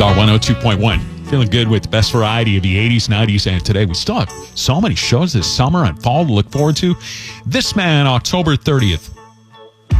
Star 102.1. Feeling good with the best variety of the 80s, 90s, and today. We still have so many shows this summer and fall to look forward to. This man, October 30th,